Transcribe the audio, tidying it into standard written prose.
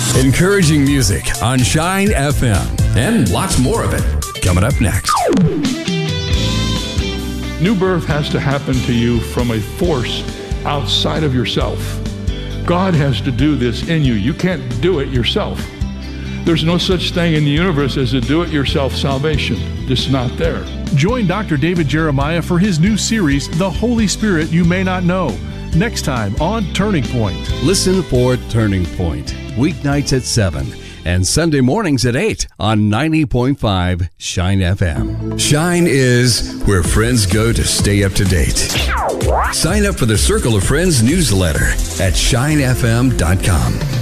Encouraging music on Shine FM. And lots more of it coming up next. New birth has to happen to you from a force outside of yourself. God has to do this in you. You can't do it yourself. There's no such thing in the universe as a do-it-yourself salvation. It's not there. Join Dr. David Jeremiah for his new series, The Holy Spirit You May Not Know, next time on Turning Point. Listen for Turning Point, weeknights at 7 and Sunday mornings at 8 on 90.5 Shine FM. Shine is where friends go to stay up to date. Sign up for the Circle of Friends newsletter at shinefm.com.